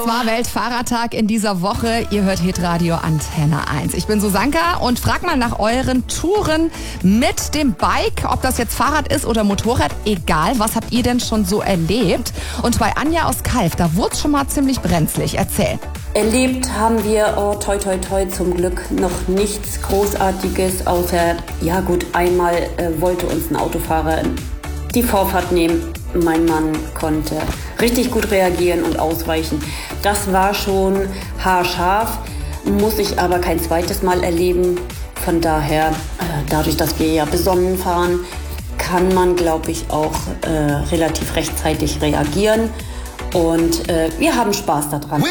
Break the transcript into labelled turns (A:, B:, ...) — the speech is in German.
A: Es war Weltfahrradtag in dieser Woche. Ihr hört Hitradio Antenne 1. Ich bin Susanka und frag mal nach euren Touren mit dem Bike. Ob das jetzt Fahrrad ist oder Motorrad, egal. Was habt ihr denn schon so erlebt? Und bei Anja aus Kalf, da wurde es schon mal ziemlich brenzlig. Erzähl.
B: Erlebt haben wir, toi toi toi, zum Glück noch nichts Großartiges, außer, ja gut, einmal wollte uns ein Autofahrer die Vorfahrt nehmen. Mein Mann konnte richtig gut reagieren und ausweichen. Das war schon haarscharf, muss ich aber kein zweites Mal erleben. Von daher, dadurch, dass wir ja besonnen fahren, kann man, glaube ich, auch relativ rechtzeitig reagieren. Und wir haben Spaß daran.